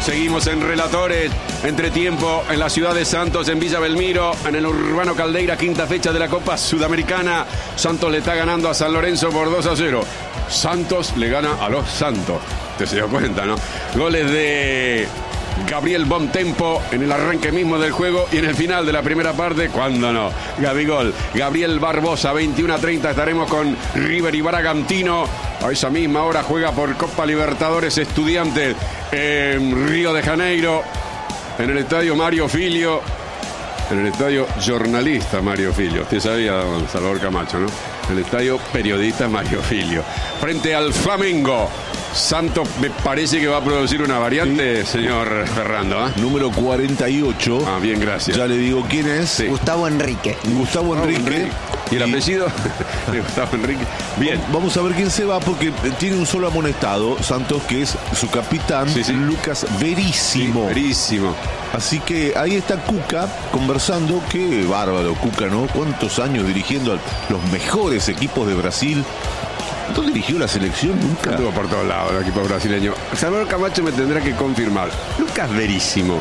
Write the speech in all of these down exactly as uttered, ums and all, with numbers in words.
Seguimos en Relatores, entretiempo en la ciudad de Santos, en Villa Belmiro, en el Urbano Caldeira, quinta fecha de la Copa Sudamericana. Santos le está ganando a San Lorenzo por dos a cero. Santos le gana a los Santos. Te se dio cuenta, ¿no? Goles de Gabriel Bontempo en el arranque mismo del juego y en el final de la primera parte, ¿cuándo no? Gabigol, Gabriel Barbosa, veintiuno a treinta, estaremos con River y Bragantino. A esa misma hora juega por Copa Libertadores Estudiantes en Río de Janeiro, en el estadio Mario Filio, en el estadio Jornalista Mario Filio. Usted sabía, don Salvador Camacho, ¿no? El estadio Periodista Mario Filio. Frente al Flamengo. Santos me parece que va a producir una variante, sí, señor Ferrando, ¿eh? Número cuarenta y ocho. Ah, bien, gracias. Ya le digo quién es. Sí. Gustavo Enrique. Gustavo Enrique. Enrique. ¿Y el apellido? De Gustavo Enrique. Bien. Vamos a ver quién se va, porque tiene un solo amonestado, Santos, que es su capitán, sí, sí. Lucas Veríssimo. Sí, Veríssimo. Así que ahí está Cuca conversando. Qué bárbaro, Cuca, ¿no? Cuántos años dirigiendo a los mejores equipos de Brasil. ¿No dirigió la selección nunca? Estuvo por todos lados el equipo brasileño. Salvador Camacho me tendrá que confirmar. Lucas Veríssimo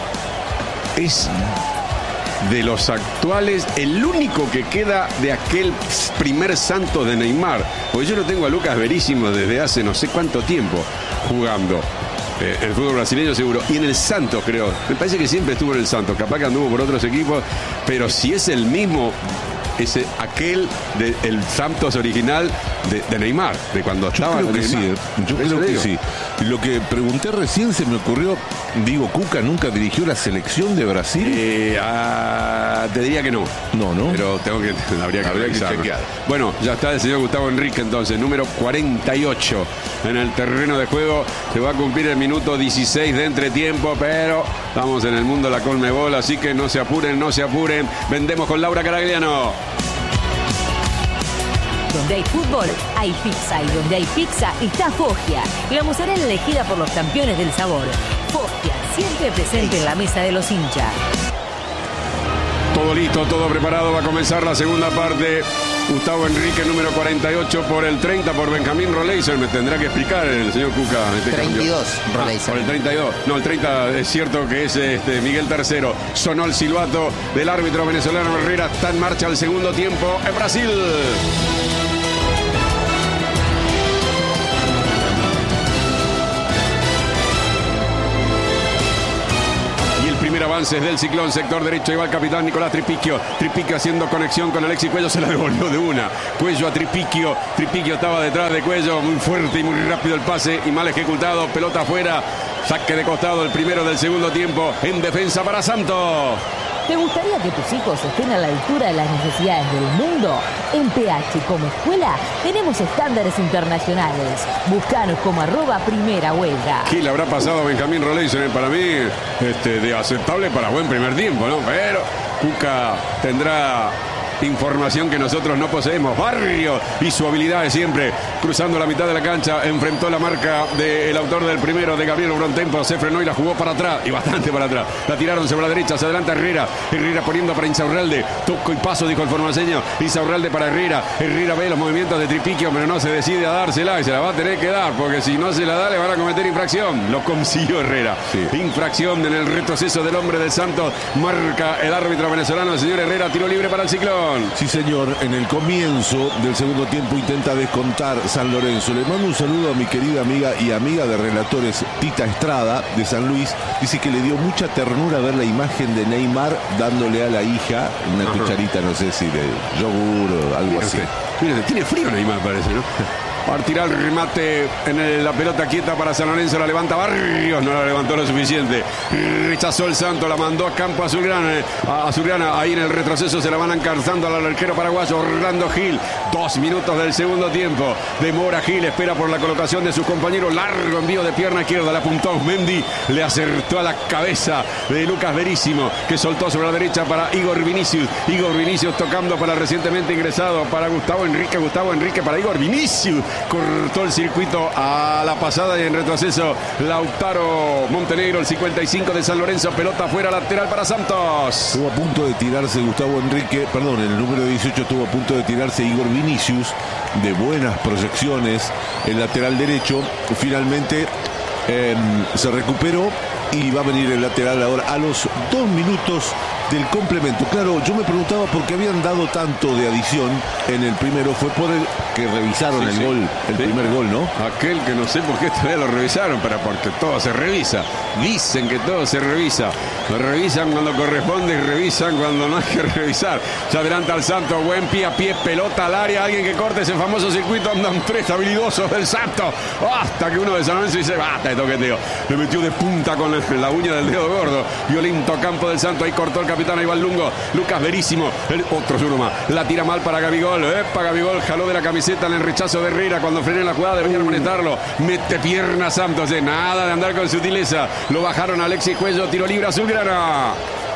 es de los actuales el único que queda de aquel primer Santos de Neymar. Porque yo lo tengo a Lucas Veríssimo desde hace no sé cuánto tiempo jugando. Eh, el fútbol brasileño seguro. Y en el Santos, creo. Me parece que siempre estuvo en el Santos. Capaz que anduvo por otros equipos. Pero si es el mismo, es aquel del Santos original de, de Neymar, de cuando estaba. Yo creo que Neymar. sí, yo creo que sí. Lo que pregunté recién se me ocurrió, digo, Cuca nunca dirigió la selección de Brasil. Eh, ah, te diría que no. No, ¿no? Pero tengo que, habría que, habría que chequear. Bueno, ya está el señor Gustavo Enrique entonces, número cuarenta y ocho en el terreno de juego. Se va a cumplir el minuto dieciséis de entretiempo, pero estamos en el mundo de la Conmebol, así que no se apuren, no se apuren. Vendemos con Laura Caragliano. Donde hay fútbol, hay pizza. Y donde hay pizza, está Foggia. La mozzarella elegida por los campeones del sabor. Foggia, siempre presente en la mesa de los hinchas. Todo listo, todo preparado. Va a comenzar la segunda parte. Gustavo Enrique, número cuarenta y ocho por el treinta, por Benjamín Roleiser. Me tendrá que explicar el señor Cuca. Este treinta y dos, ah, Roleiser. Por el treinta y dos. No, el treinta es cierto que es este, Miguel Tercero. Sonó el silbato del árbitro venezolano Herrera. Está en marcha el segundo tiempo en Brasil. Avances del Ciclón, sector derecho, y va el capitán Nicolás Tripiquio. Tripiquio haciendo conexión con Alexis Cuello, se la devolvió de una. Cuello a Tripiquio. Tripiquio estaba detrás de Cuello, muy fuerte y muy rápido el pase y mal ejecutado. Pelota afuera, saque de costado, el primero del segundo tiempo en defensa para Santos. ¿Te gustaría que tus hijos estén a la altura de las necesidades del mundo? En P H como escuela tenemos estándares internacionales. Búscanos como arroba primera huelga. ¿Qué le habrá pasado a Benjamín Roleiser? Para mí, este, de aceptable para buen primer tiempo, ¿no? Pero Cuca tendrá información que nosotros no poseemos. Barrio y su habilidad de siempre, cruzando la mitad de la cancha, enfrentó la marca del autor del primero, de Gabriel Bontempo, se frenó y la jugó para atrás, y bastante para atrás. La tiraron sobre la derecha, se adelanta Herrera. Herrera poniendo para Insaurralde. Toco y paso, dijo el formaseño. Insaurralde para Herrera. Herrera ve los movimientos de Tripiquio, pero no se decide a dársela, y se la va a tener que dar, porque si no se la da le van a cometer infracción. Lo consiguió Herrera. Sí. Infracción en el retroceso del hombre del Santos. Marca el árbitro venezolano, el señor Herrera. Tiro libre para el Ciclón. Sí, señor, en el comienzo del segundo tiempo intenta descontar San Lorenzo. Le mando un saludo a mi querida amiga y amiga de relatores, Tita Estrada, de San Luis. Dice que le dio mucha ternura ver la imagen de Neymar dándole a la hija una Ajá. cucharita, no sé si de yogur o algo así. Mire, tiene frío Neymar, parece, ¿no? Para tirar el remate en el, la pelota quieta para San Lorenzo, la levanta Barrios, no la levantó lo suficiente. Rechazó el Santo, la mandó a campo azulgrana, a Azulgrana, ahí en el retroceso se la van encarzando al arquero paraguayo Orlando Gil. Dos minutos del segundo tiempo. Demora Gil, espera por la colocación de sus compañeros. Largo envío de pierna izquierda, la apuntó Mendy, le acertó a la cabeza de Lucas Veríssimo, que soltó sobre la derecha para Igor Vinicius. Igor Vinicius tocando para el recientemente ingresado, para Gustavo Enrique. Gustavo Enrique para Igor Vinicius. Cortó el circuito a la pasada y en retroceso Lautaro Montenegro, el cincuenta y cinco de San Lorenzo. Pelota afuera, lateral para Santos. Estuvo a punto de tirarse Gustavo Enrique, perdón, el número dieciocho estuvo a punto de tirarse Igor Vinicius, de buenas proyecciones, el lateral derecho. Finalmente Eh, se recuperó y va a venir el lateral ahora a los dos minutos del complemento. Claro, yo me preguntaba por qué habían dado tanto de adición en el primero. Fue por el que revisaron Sí, el sí. gol, el Sí. primer gol, ¿no? Aquel que no sé por qué todavía lo revisaron, pero porque todo se revisa. Dicen que todo se revisa. Lo revisan cuando corresponde y revisan cuando no hay que revisar. Se adelanta al Santos, buen pie a pie, pelota al área. Alguien que corte ese famoso circuito. Andan tres habilidosos del Santos. Hasta que uno de San Lorenzo dice, basta de toqueteo. Le metió de punta con la, la uña del dedo gordo. Violento campo del Santos. Ahí cortó el capitán. Ahí va el Lungo. Lucas Verísimo. El otro uno más. La tira mal para Gabigol. Epa, Gabigol jaló de la camiseta en el rechazo de Herrera. Cuando frené la jugada deberían amonestarlo. Mete pierna Santos. De nada de andar con sutileza. Lo bajaron a Alexis Cuello. Tiro libre azulgrana.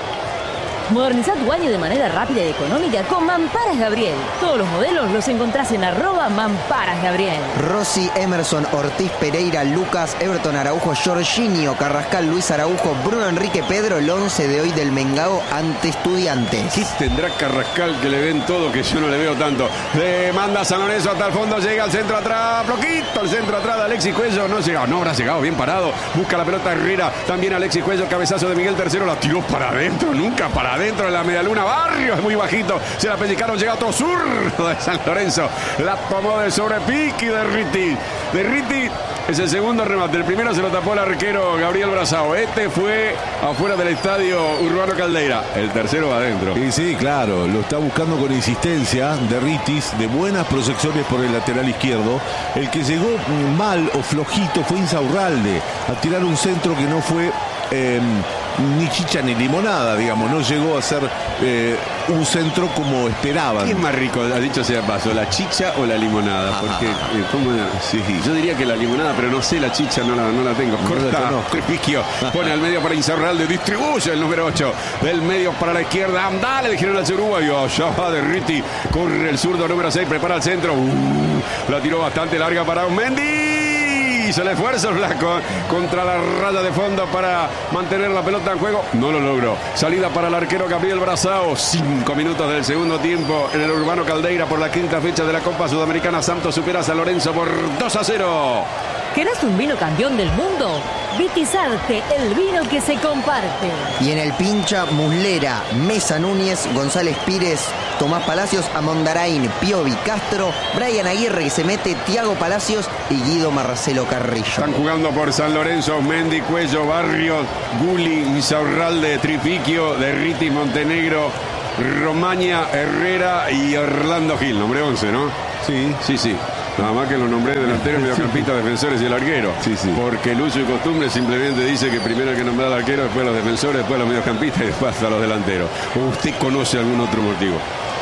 Moderniza tu baño de manera rápida y económica con Mamparas Gabriel. Todos los modelos los encontrás en arroba Mamparas Gabriel. Rossi, Emerson, Ortiz, Pereira, Lucas, Everton, Araujo, Jorginho, Carrascal, Luis Araujo, Bruno Enrique, Pedro, el once de hoy del Mengao ante Estudiantes. ¿Qué tendrá Carrascal que le ven todo que yo no le veo tanto? Le manda San Lorenzo hasta el fondo, llega al centro atrás, bloquito, el centro atrás de Alexis Cuello, no llega, no habrá llegado, bien parado, busca la pelota Herrera, también Alexis Cuello, cabezazo de Miguel Tercero, la tiró para adentro, nunca para adentro de la medialuna, Barrios es muy bajito, se la pellizcaron, llega otro zurdo de San Lorenzo, la tomó de sobrepique de Ritti, de Ritti. Es el segundo remate. El primero se lo tapó el arquero Gabriel Brazao. Este fue afuera del estadio Urbano Caldeira. El tercero va adentro. Y sí, claro, lo está buscando con insistencia de Ritis, de buenas proyecciones por el lateral izquierdo. El que llegó mal o flojito fue Insaurralde a tirar un centro que no fue eh, ni chicha ni limonada, digamos. No llegó a ser eh, un centro como esperaban. ¿Qué es más rico, ha dicho sea paso, la chicha o la limonada? Porque, eh, ¿cómo era? Sí. Yo diría que la limonada, pero no sé, la chicha no la, no la tengo. No la Corta, conozco. Tripiquio, pone al medio para Insaurralde, distribuye el número ocho. Del medio para la izquierda, andale, le dijeron al uruguayo. Ya va de Ritti, corre el zurdo número seis, prepara el centro. Uh, la tiró bastante larga para Mendy. Se le esfuerza el flaco contra la raya de fondo para mantener la pelota en juego. No lo logró. Salida para el arquero Gabriel Brazao. Cinco minutos del segundo tiempo en el Urbano Caldeira por la quinta fecha de la Copa Sudamericana. Santos supera a San Lorenzo por dos a cero. ¿Querés un vino campeón del mundo? Vitizarte, el vino que se comparte. Y en el pincha, Muslera, Mesa Núñez, González Pires, Tomás Palacios, Amondarain, Piovi, Castro, Brian Aguirre que se mete, Tiago Palacios y Guido Marcelo Carrillo. Están jugando por San Lorenzo, Mendy, Cuello, Barrios, Guli, Insaurralde, Tripiquio, Derriti, Montenegro, Romaña, Herrera y Orlando Gil. Nombre once, ¿no? Sí. Sí, sí. Nada más que los nombré delanteros, mediocampistas, defensores y el arquero. Sí, sí. Porque el uso y costumbre simplemente dice que primero hay que nombrar al arquero, después los defensores, después los mediocampistas y después hasta los delanteros. ¿O usted conoce algún otro motivo?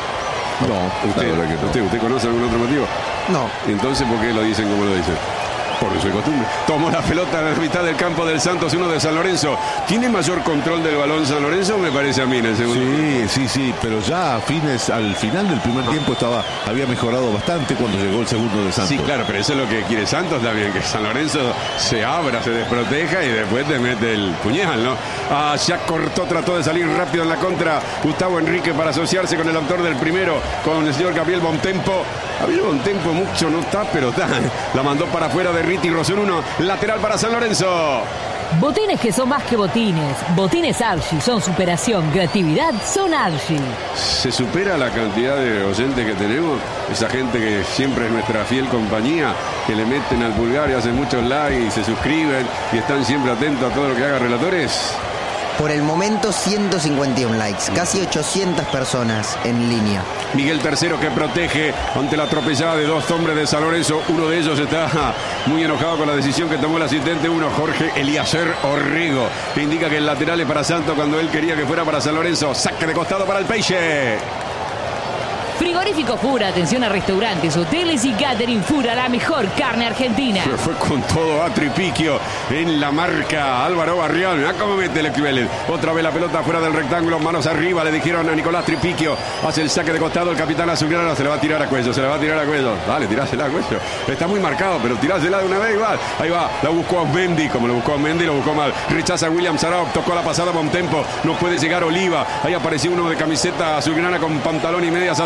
No, ¿Usted, la verdad que no. usted, ¿Usted conoce algún otro motivo? No, Entonces, ¿por qué lo dicen como lo dicen? Por uso y costumbre. Tomó la pelota en la mitad del campo del Santos, uno de San Lorenzo. ¿Tiene mayor control del balón San Lorenzo? Me parece a mí en el segundo. Sí, sí, sí, pero ya a fines, al final del primer tiempo estaba, había mejorado bastante cuando llegó el segundo de Santos. Sí, claro, pero eso es lo que quiere Santos también, que San Lorenzo se abra, se desproteja y después te mete el puñal, ¿no? Ah, ya cortó, trató de salir rápido en la contra Gustavo Enrique para asociarse con el autor del primero, con el señor Gabriel Bontempo. Gabriel Bontempo mucho no está, pero está. La mandó para afuera de Ritti, Rosén uno, lateral para San Lorenzo. Botines que son más que botines. Botines Archie son superación, creatividad, son Archie. Se supera la cantidad de oyentes que tenemos, esa gente que siempre es nuestra fiel compañía, que le meten al pulgar y hacen muchos likes y se suscriben y están siempre atentos a todo lo que haga Relatores. por el momento ciento cincuenta y uno likes, casi ochocientas personas en línea. Miguel Tercero que protege ante la atropellada de dos hombres de San Lorenzo. Uno de ellos está muy enojado con la decisión que tomó el asistente uno, Jorge Eliezer Orrego, que indica que el lateral es para Santos cuando él quería que fuera para San Lorenzo. Saque de costado para el Peixe. Frigorífico Fura, atención a restaurantes, hoteles y catering. Fura, la mejor carne argentina. Se fue con todo a Tripiquio en la marca Álvaro Barrial. Mirá cómo mete el equivalente. Otra vez la pelota fuera del rectángulo, manos arriba, le dijeron a Nicolás Tripiquio. Hace el saque de costado el capitán azulgrana, se le va a tirar a Cuello, se le va a tirar a Cuello. Dale, tirásela a Cuello. Está muy marcado, pero tirásela de una vez igual. Ahí va, la buscó a Mendy, como lo buscó a Mendy, lo buscó mal. Rechaza a William Sarao, tocó la pasada Bontempo, no puede llegar Oliva. Ahí apareció uno de camiseta azulgrana con pantalón y medias azules.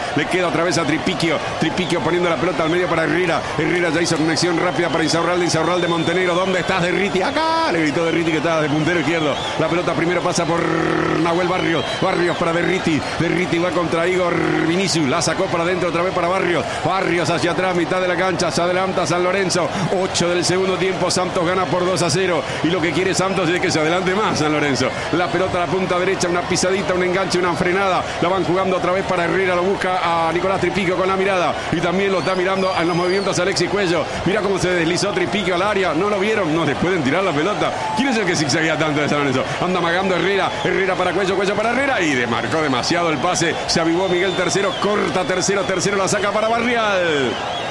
Le queda otra vez a Tripiquio. Tripiquio poniendo la pelota al medio para Herrera. Herrera ya hizo conexión rápida para Insaurralde. Insaurralde Montenegro. ¿Dónde estás, Derriti? Acá le gritó Derriti que estaba de puntero izquierdo. La pelota primero pasa por Nahuel Barrios. Barrios para Derriti. Derriti va contra Igor Vinicius. La sacó para adentro otra vez para Barrios. Barrios hacia atrás, mitad de la cancha. Se adelanta San Lorenzo. ocho del segundo tiempo. Santos gana por dos a cero. Y lo que quiere Santos es que se adelante más San Lorenzo. La pelota a la punta derecha. Una pisadita, un enganche, una frenada. La van jugando otra vez para Herrera. Lo busca a Nicolás Tripiquio con la mirada. Y también lo está mirando en los movimientos Alexis Cuello. Mira cómo se deslizó Tripiquio al área. ¿No lo vieron? No les pueden tirar la pelota. ¿Quién es el que zigzaguea tanto de San Lorenzo? Anda amagando Herrera. Herrera para Cuello. Cuello para Herrera. Y demarcó demasiado el pase. Se avivó Miguel Tercero. Corta Tercero. Tercero la saca para Barrial.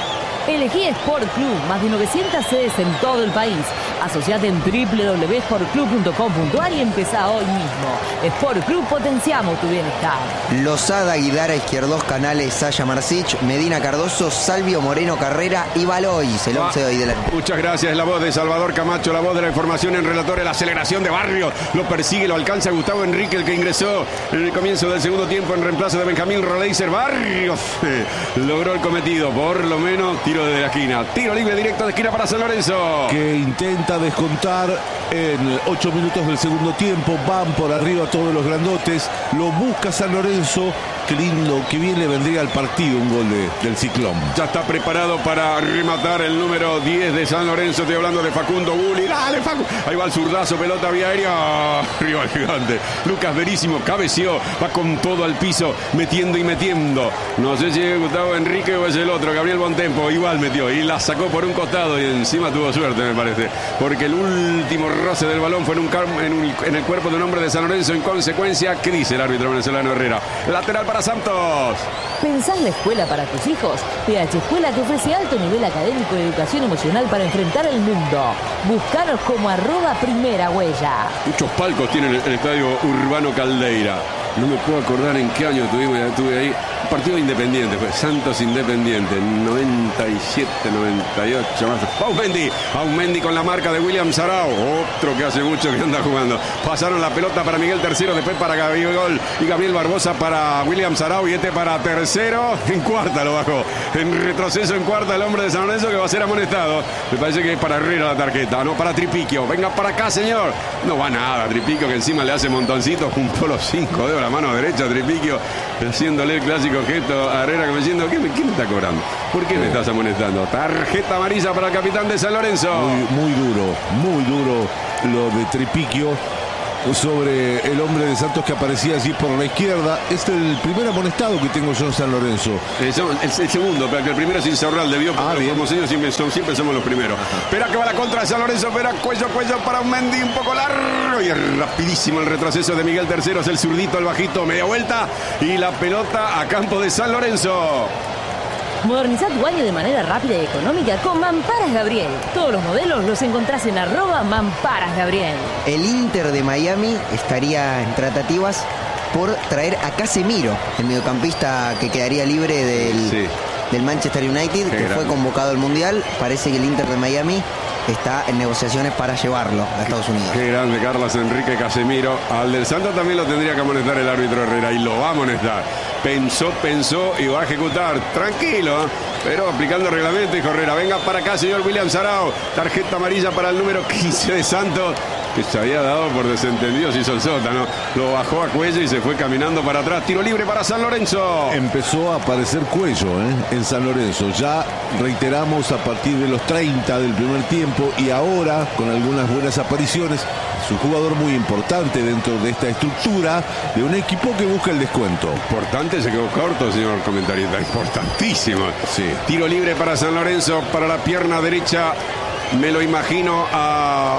Elegí Sport Club, más de novecientas sedes en todo el país. Asociate en doble u doble u doble u punto sport club punto com punto a r y empezá hoy mismo. Sport Club, potenciamos tu bienestar. Lozada, Guidara, Izquierdos, Canales, Saya Marcich, Medina Cardoso, Salvio Moreno Carrera y Valois, el once de hoy de la... Muchas gracias, la voz de Salvador Camacho, la voz de la información en Relatores, la aceleración de Barrios, lo persigue, lo alcanza Gustavo Enrique, el que ingresó en el comienzo del segundo tiempo en reemplazo de Benjamín Roleiser. Barrios logró el cometido, por lo menos tiro desde la esquina, tiro libre directo de esquina para San Lorenzo, que intenta descontar en ocho minutos del segundo tiempo. Van por arriba todos los grandotes, lo busca San Lorenzo. Qué lindo, qué bien le vendría al partido un gol de, del Ciclón. Ya está preparado para rematar el número diez de San Lorenzo. Estoy hablando de Facundo Gulli. Dale, Facu. Ahí va el zurdazo, pelota vía aérea. Rival gigante. Lucas Verísimo cabeció. Va con todo al piso, metiendo y metiendo. No sé si es Gustavo Enrique o es el otro, Gabriel Bontempo. Igual metió y la sacó por un costado y encima tuvo suerte, me parece. Porque el último roce del balón fue en, un, en, un, en el cuerpo de un hombre de San Lorenzo. En consecuencia, ¿qué dice el árbitro venezolano Herrera? Lateral para Santos. ¿Pensás la escuela para tus hijos? P H Escuela te ofrece alto nivel académico y educación emocional para enfrentar el mundo. Búscanos como arroba primera huella. Muchos palcos tiene el estadio Urbano Caldeira. No me puedo acordar en qué año tuvimos, estuve ahí. Un partido independiente, fue Santos Independiente, noventa y siete, noventa y ocho. Aumendi, Aumendi con la marca de William Sarao, otro que hace mucho que anda jugando. Pasaron la pelota para Miguel Tercero, después para Gabriel y Gabriel Barbosa para William Sarao y este para Tercero. En cuarta lo bajó. En retroceso en cuarta el hombre de San Lorenzo que va a ser amonestado. Me parece que es para Herrera la tarjeta, no para Tripiquio. Venga para acá, señor. No va nada, Tripiquio que encima le hace montoncitos, juntó los cinco dedos, la mano derecha, Tripiquio, haciéndole el clásico gesto a Herrera como diciendo, ¿qué me, ¿quién me está cobrando? ¿Por qué me estás amonestando? Tarjeta amarilla para el capitán de San Lorenzo. Muy, muy duro, muy duro lo de Tripiquio sobre el hombre de Santos que aparecía allí por la izquierda. Es el primer amonestado que tengo yo en San Lorenzo. El, el, el segundo, pero el primero es Insaurralde, vio, porque ah, los formoseños siempre, son, siempre somos los primeros. Espera que va la contra de San Lorenzo, espera, cuello, cuello para un Mendy un poco largo y es rapidísimo el retroceso de Miguel Tercero, es el zurdito, el bajito, media vuelta y la pelota a campo de San Lorenzo. Moderniza tu baño de manera rápida y económica con Mamparas Gabriel. Todos los modelos los encontrás en arroba Mamparas Gabriel. El Inter de Miami estaría en tratativas por traer a Casemiro, el mediocampista que quedaría libre del, sí. del Manchester United, Qué que grande. fue convocado al Mundial. Parece que el Inter de Miami está en negociaciones para llevarlo a Estados Unidos. Qué grande Carlos Enrique Casemiro. Al del Santos también lo tendría que amonestar el árbitro Herrera y lo va a amonestar. Pensó, pensó y va a ejecutar. Tranquilo, pero aplicando el reglamento, dijo Herrera. Venga para acá, señor William Sarao. Tarjeta amarilla para el número quince de Santos, que se había dado por desentendido, se hizo el sótano. Lo bajó a Cuello y se fue caminando para atrás. Tiro libre para San Lorenzo. Empezó a aparecer Cuello ¿eh? en San Lorenzo. Ya reiteramos a partir de los treinta del primer tiempo y ahora con algunas buenas apariciones. Es un jugador muy importante dentro de esta estructura de un equipo que busca el descuento. Importante, se quedó corto, señor comentarista. Importantísimo. Sí. Tiro libre para San Lorenzo, para la pierna derecha. Me lo imagino a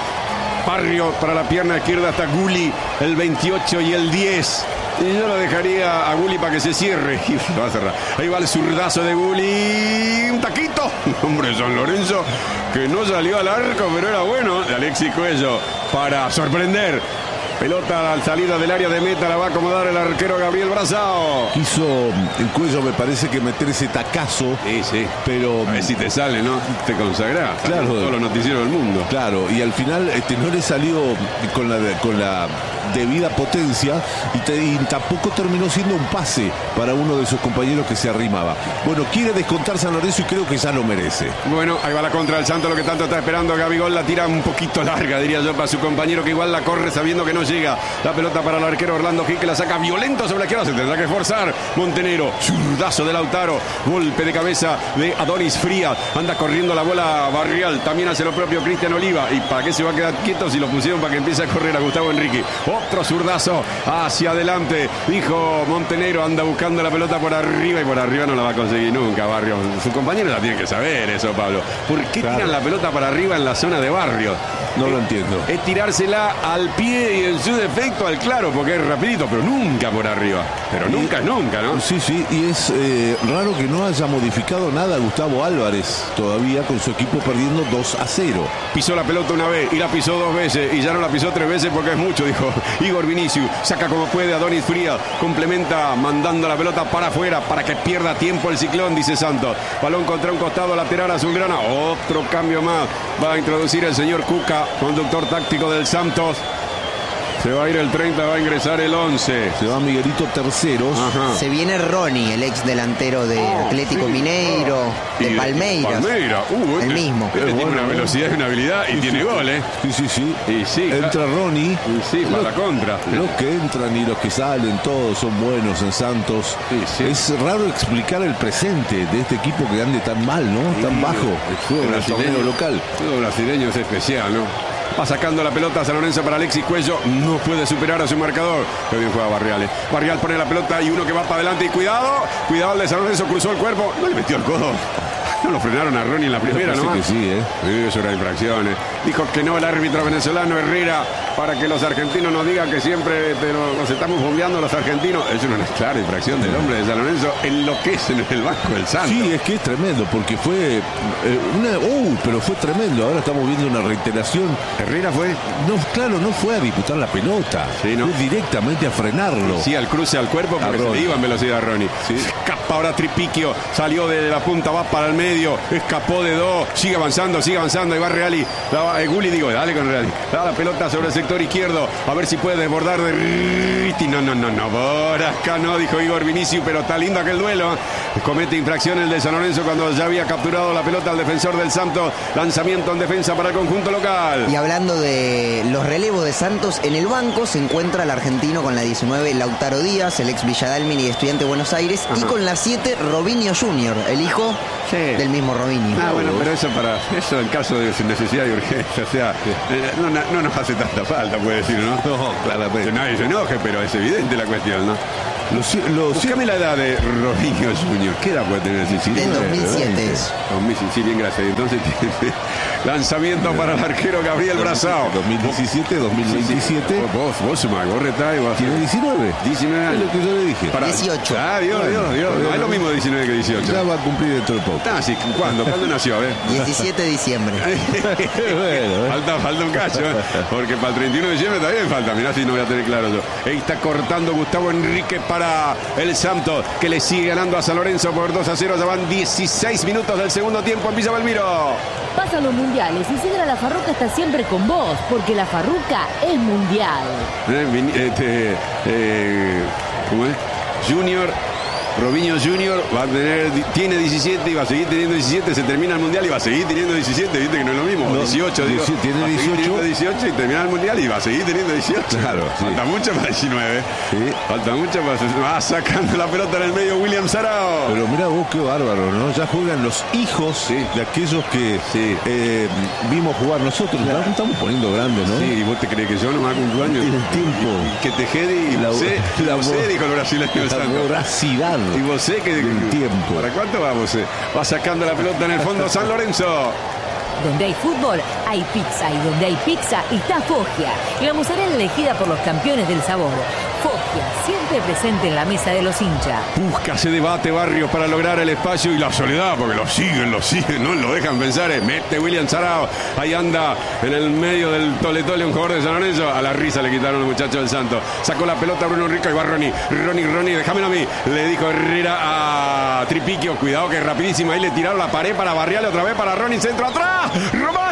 Barrio, para la pierna izquierda hasta Gulli, el veintiocho y el diez. Y yo lo dejaría a Gulli para que se cierre. Y va a cerrar. Ahí va el zurdazo de Gulli. Un taquito. Hombre, San Lorenzo, que no salió al arco, pero era bueno. De Alexis Cuello para sorprender. Pelota al salida del área de meta, la va a acomodar el arquero Gabriel Brazao. Quiso el Cuello, me parece que meter ese tacazo. Sí, sí. Pero a ver si te sale, ¿no? Te consagrás. Claro. Todos los noticieros del mundo. Claro, y al final este, no le salió con la, con la debida potencia y, te, y tampoco terminó siendo un pase para uno de sus compañeros que se arrimaba. Bueno, quiere descontar San Lorenzo y creo que ya lo merece. Bueno, ahí va la contra del Santos, lo que tanto está esperando. Gabigol la tira un poquito larga, diría yo, para su compañero, que igual la corre sabiendo que no llega. La pelota para el arquero Orlando Gil, que la saca violento sobre la izquierda. Se tendrá que forzar Montenegro. Zurdazo de Lautaro. Golpe de cabeza de Adonis Frías. Anda corriendo la bola Barrial. También hace lo propio Cristian Oliva. ¿Y para qué se va a quedar quieto si lo pusieron para que empiece a correr a Gustavo Enrique? Otro zurdazo hacia adelante. Dijo Montenegro, anda buscando la pelota por arriba y por arriba no la va a conseguir nunca, Barrio. Su compañero la tiene que saber eso, Pablo. ¿Por qué claro. tiran la pelota para arriba en la zona de Barrio? No es, lo entiendo. Es tirársela al pie y en su defecto al claro, porque es rapidito, pero nunca por arriba. Pero y, nunca es nunca, ¿no? Sí, sí, y es eh, raro que no haya modificado nada Gustavo Álvarez todavía con su equipo perdiendo dos a cero. Pisó la pelota una vez y la pisó dos veces y ya no la pisó tres veces porque es mucho, dijo Igor Vinicius. Saca como puede a Adonis Frías, complementa mandando la pelota para afuera para que pierda tiempo el Ciclón, dice Santos. Balón contra un costado lateral azulgrana. Otro cambio más va a introducir el señor Cuca, conductor táctico del Santos. Se va a ir el treinta, va a ingresar el once. Se va Miguelito Terceros. Ajá. Se viene Ronnie, el ex delantero de oh, Atlético sí. Mineiro, oh. de, de Palmeiras. Palmeira. Uh, el este, mismo. Este tiene bueno, una velocidad y una habilidad y sí, tiene sí. gol, ¿eh? Sí, sí, sí. Y sí Entra claro. Ronnie. Y sí, para la contra. Los que entran y los que salen, todos son buenos en Santos. Sí, sí. Es raro explicar el presente de este equipo que ande tan mal, ¿no? Sí, tan bajo. El fútbol en el torneo local. El fútbol brasileño es especial, ¿no? Va sacando la pelota a San Lorenzo para Alexis Cuello. No puede superar a su marcador. Qué bien juega Barriales. Barrial pone la pelota y uno que va para adelante. Y cuidado. Cuidado el de San Lorenzo. Cruzó el cuerpo. No le metió el codo. No lo frenaron a Ronnie en la primera, ¿no? Que sí, ¿eh? Sí, eso era infracciones. Dijo que no el árbitro venezolano Herrera para que los argentinos nos digan que siempre te nos, nos estamos bombeando los argentinos. Es una clara infracción del hombre de San Lorenzo. Enloquecen en el banco del Santos. Sí, es que es tremendo porque fue eh, una... ¡Uh! Pero fue tremendo. Ahora estamos viendo una reiteración. ¿Herrera fue? No, claro, no fue a disputar la pelota. Sí, ¿no? Fue directamente a frenarlo. Sí, al cruce al cuerpo porque se le iba en velocidad a Ronnie. Sí. Escapa ahora Tripiquio. Salió de la punta, va para el medio. Escapó de dos. Sigue avanzando, sigue avanzando. Ahí va Reali. La, eh, Gulli, digo, dale con Reali. Da la pelota sobre el sector izquierdo. A ver si puede desbordar de Riti. No, no, no, no. Por acá no, dijo Igor Vinicius, pero está lindo aquel duelo. Comete infracción el de San Lorenzo cuando ya había capturado la pelota al defensor del Santos. Lanzamiento en defensa para el conjunto local. Y hablando de los relevos de Santos, en el banco se encuentra el argentino con la diecinueve, Lautaro Díaz, el ex Villadalmine y estudiante de Buenos Aires. Ajá. Y con la siete, Robinho junior, el hijo sí. del mismo Robinho. Ah, bueno, pero eso para eso en caso de necesidad y urgencia, o sea, sí. no, no, no nos hace tanta falta, puede decir, ¿no? No, claramente. Que nadie se enoje, pero es evidente la cuestión, ¿no? Los, los, Buscame la edad de Robinho junior ¿Qué edad puede tener? Sí, del dos mil siete. dos mil siete, sí, bien, gracias. Entonces tiene lanzamiento para el arquero Gabriel Brazao. dos mil diecisiete, dos mil veintisiete. Vos, vos, vos, vos retrae, vos. Tiene diecinueve. diecinueve años. Es lo que yo le dije. Para... dieciocho. Ah, Dios, Dios, Dios. No es lo mismo diecinueve que dieciocho. Ya va a cumplir dentro de poco. Ah, sí. ¿Cuándo? ¿Cuándo nació? A ver. diecisiete de diciembre. Bueno, falta, falta un cacho, ¿eh? Porque para el treinta y uno de diciembre también falta. Mirá si no voy a tener claro yo. Ahí está cortando Gustavo Enrique para el Santos, que le sigue ganando a San Lorenzo por dos a cero. Ya van dieciséis minutos del segundo tiempo en Villa Belmiro. Pasan los mundiales y Sidra La Farruca está siempre con vos, porque La Farruca es mundial. Eh, este, eh, ¿Cómo es? Junior. Robinho junior va a tener, tiene diecisiete y va a seguir teniendo diecisiete, se termina el mundial y va a seguir teniendo diecisiete, viste que no es lo mismo, no, dieciocho, digo, tiene dieciocho. dieciocho y termina el mundial y va a seguir teniendo dieciocho. Claro, falta sí. mucho para diecinueve. Sí. Falta mucho para, va sacando la pelota en el medio William Sarao. Pero mira vos qué bárbaro, ¿no? Ya juegan los hijos sí. de aquellos que sí. eh, vimos jugar nosotros. Ya estamos poniendo grandes, ¿no? Sí, y vos te crees que yo no me hago un años. Tiene tiempo. Que Tejedi y la, Bosé, la, Bosé, dijo el brasileño del Santos. La voracidad. Y Bosé que el tiempo. ¿Para cuánto va Bosé? Va sacando la pelota en el fondo San Lorenzo. Donde hay fútbol, hay pizza. Y donde hay pizza, está Foggia. La mozzarella elegida por los campeones del sabor. Foggia, siempre presente en la mesa de los hinchas. Busca ese debate, Barrio, para lograr el espacio y la soledad, porque lo siguen, lo siguen, no lo dejan pensar. Eh. Mete William Sarao. Ahí anda en el medio del tole tole un jugador de San Lorenzo. A la risa le quitaron los muchachos del Santos. Sacó la pelota Bruno Rico y va Ronnie. Ronnie, Ronnie, déjamelo a mí. Le dijo Herrera a Tripiquio. Cuidado que es rapidísimo. Ahí le tiraron la pared para Barriale otra vez para Ronnie. Centro atrás. Romagnoli.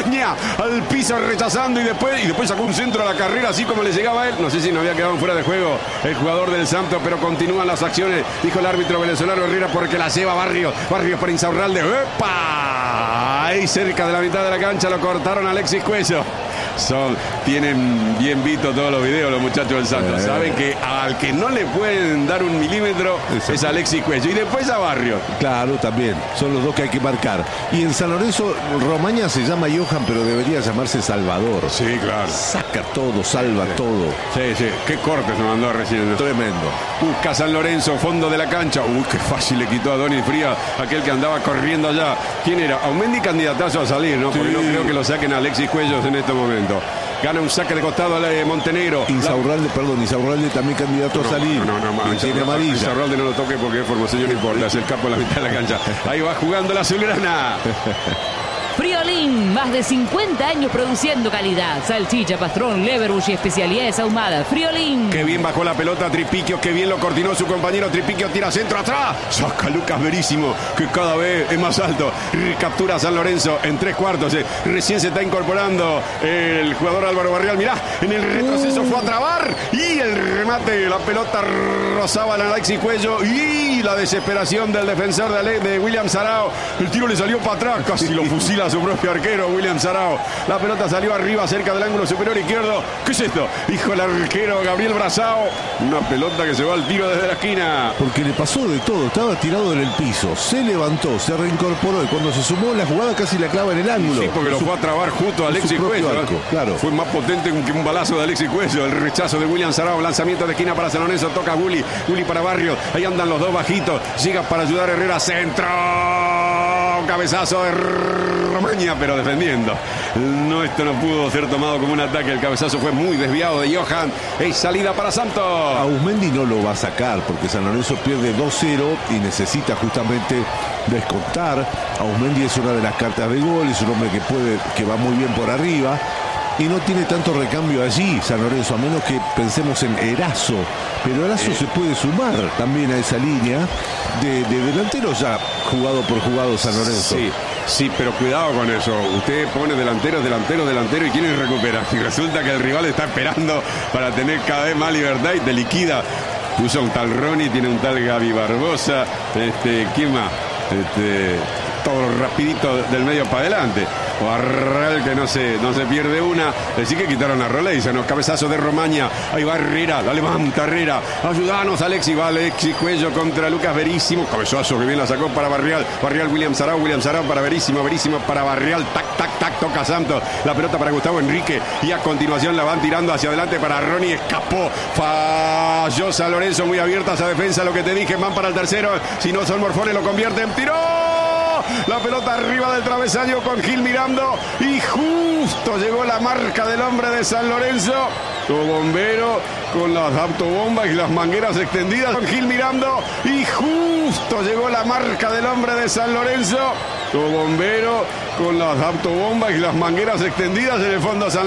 Romaña al piso rechazando y después, y después sacó un centro a la carrera así como le llegaba a él. No sé si no había quedado fuera de juego el jugador del Santos, pero continúan las acciones, dijo el árbitro venezolano Herrera, porque la lleva Barrios. Barrios para Insaurralde. ¡Epa! Ahí cerca de la mitad de la cancha lo cortaron a Alexis Cuello. Son, tienen bien visto todos los videos los muchachos del Santos. Eh. Saben que al que no le pueden dar un milímetro Exacto. es Alexis Cuello. Y después a Barrios. Claro, también. Son los dos que hay que marcar. Y en San Lorenzo, Romaña se llama Johan, pero debería llamarse Salvador. Sí, claro. Saca todo, salva sí. todo. Sí, sí. Qué corte se mandó recién. Tremendo. Busca San Lorenzo, fondo de la cancha. Uy, qué fácil le quitó a Donny Frías, aquel que andaba corriendo allá. ¿Quién era? Aumendi candidatazo a salir, ¿no? Porque sí. no creo que lo saquen a Alexis Cuellos en este momento. Gana un saque de costado a Montenegro. Insaurralde, la... perdón, Insaurralde también candidato no, a salir. No, no, no. Tiene amarilla. Insaurralde no lo toque porque es formoseño, no importa. Es el capo en la mitad de la cancha. Ahí va jugando la azulgrana. Friolín, más de cincuenta años produciendo calidad. Salchicha, pastrón, leverbush y especialidades ahumadas. Friolín. Qué bien bajó la pelota Tripiquio, qué bien lo coordinó su compañero. Tripiquio tira centro atrás. Saca Lucas Verísimo, que cada vez es más alto. Captura a San Lorenzo en tres cuartos. Eh. Recién se está incorporando el jugador Álvaro Barrial. Mirá, en el retroceso fue a trabar. Y el remate, la pelota rozaba a Alexis Cuello. Y la desesperación del defensor de, Ale, de William Sarao. El tiro le salió para atrás, casi lo fusila a su propio arquero, William Sarao. La pelota salió arriba, cerca del ángulo superior izquierdo. ¿Qué es esto? Hijo el arquero Gabriel Brazao. Una pelota que se va al tiro desde la esquina. Porque le pasó de todo, estaba tirado en el piso, se levantó, se reincorporó y cuando se sumó la jugada casi la clava en el ángulo. Sí, porque lo fue a trabar justo a Alexis Cuello. Claro. Fue más potente que un balazo de Alexis Cuello. El rechazo de William Sarao, lanzamiento de esquina para San Lorenzo, toca Gulli, Gulli para Barrios. Ahí andan los dos bajitos. Llega para ayudar a Herrera, centro. Cabezazo de Romaña, pero defendiendo. No, esto no pudo ser tomado como un ataque. El cabezazo fue muy desviado de Johan. Es salida para Santos. Auzmendi no lo va a sacar porque San Lorenzo pierde dos cero y necesita justamente descontar. Auzmendi es una de las cartas de gol, es un hombre que puede, que va muy bien por arriba. Y no tiene tanto recambio allí San Lorenzo, a menos que pensemos en Erazo. Pero Erazo eh. se puede sumar también a esa línea de, de delanteros ya jugado por jugado San Lorenzo. Sí, sí, pero cuidado con eso. Usted pone delantero, delantero, delantero y ¿quién recupera? Y resulta que el rival está esperando para tener cada vez más libertad y te liquida. Puso un tal Ronnie, tiene un tal Gaby Barbosa. Este, ¿quién más? Este, todo rapidito del medio para adelante. Barral que no se, no se pierde una. Decir que quitaron a Roleiza, ¿no? Cabezazo de Romaña. Ahí va Herrera, la levanta Herrera. Ayudanos, Alexis. Va Alexis Cuello contra Lucas Verísimo. Cabezazo que bien la sacó para Barrial. Barrial, William Sarao. William Sarao para Verísimo. Verísimo para Barrial. Tac, tac, tac. Toca Santos. La pelota para Gustavo Enrique. Y a continuación la van tirando hacia adelante para Ronnie. Escapó. Falló San Lorenzo. Muy abierta esa defensa. Lo que te dije. Van para el tercero. Si no son Morfones, lo convierten. ¡Tiró! La pelota arriba del travesaño con Gil mirando y justo llegó la marca del hombre de San Lorenzo. Su bombero con las autobombas y las mangueras extendidas con Gil mirando y justo llegó la marca del hombre de San Lorenzo. Su bombero con las autobombas y las mangueras extendidas en el fondo San